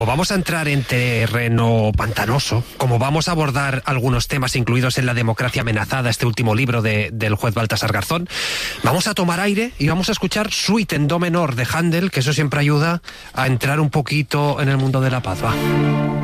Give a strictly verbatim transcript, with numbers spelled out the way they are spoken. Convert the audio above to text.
Vamos a entrar en terreno pantanoso, como vamos a abordar algunos temas incluidos en La democracia amenazada, este último libro de, del juez Baltasar Garzón. Vamos a tomar aire y vamos a escuchar Suite en do menor de Händel, que eso siempre ayuda a entrar un poquito en el mundo de la paz. Va.